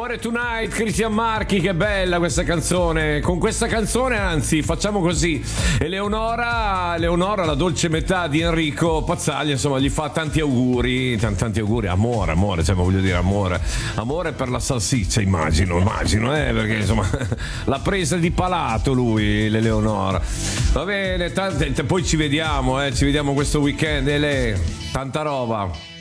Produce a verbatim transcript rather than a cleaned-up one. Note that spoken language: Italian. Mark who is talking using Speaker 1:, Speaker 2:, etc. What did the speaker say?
Speaker 1: Amore Tonight, Cristian Marchi, che bella questa canzone. Con questa canzone, anzi, facciamo così. Eleonora, Eleonora, la dolce metà di Enrico Pazzaglia, insomma, gli fa tanti auguri, tanti, tanti auguri, amore, amore, cioè, ma voglio dire amore. Amore per la salsiccia, immagino, immagino, eh, perché insomma, l'ha presa di palato lui, l'Eleonora. Va bene, tante, poi ci vediamo, eh, ci vediamo questo weekend, e lei, tanta roba.